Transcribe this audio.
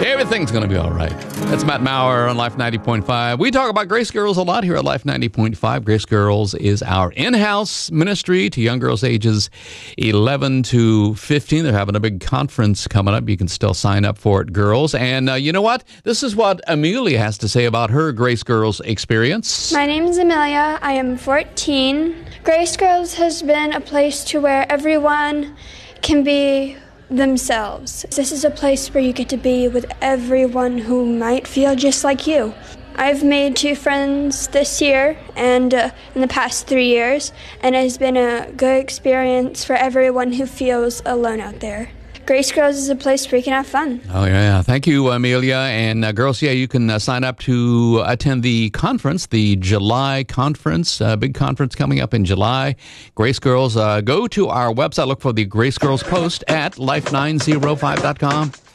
Everything's going to be all right. That's Matt Maurer on Life 90.5. We talk about Grace Girls a lot here at Life 90.5. Grace Girls is our in-house ministry to young girls ages 11 to 15. They're having a big conference coming up. You can still sign up for it, girls. And you know what? This is what Amelia has to say about her Grace Girls experience. My name is Amelia. I am 14. Grace Girls has been a place to where everyone can be themselves. This is a place where you get to be with everyone who might feel just like you. I've made 2 friends this year and in the past 3 years, and it has been a good experience for everyone who feels alone out there. Grace Girls is a place where you can have fun. Oh, yeah. Thank you, Amelia. And girls, you can sign up to attend the conference, the July conference, big conference coming up in July. Grace Girls, go to our website, look for the Grace Girls post at life905.com.